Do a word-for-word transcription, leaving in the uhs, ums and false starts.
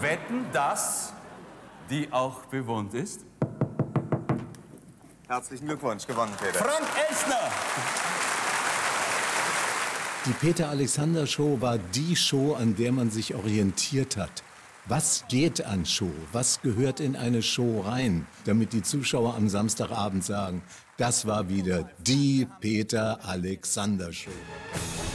Wetten, dass die auch bewohnt ist? Herzlichen Glückwunsch, gewonnen, Peter. Frank Elstner! Die Peter-Alexander-Show war die Show, an der man sich orientiert hat. Was geht an Show? Was gehört in eine Show rein, damit die Zuschauer am Samstagabend sagen, das war wieder die Peter-Alexander-Show.